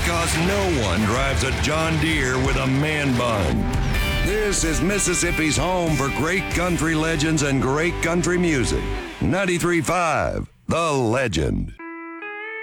because no one drives a John Deere with a man bun. This is Mississippi's home for great country legends and great country music. 93.5, The Legend.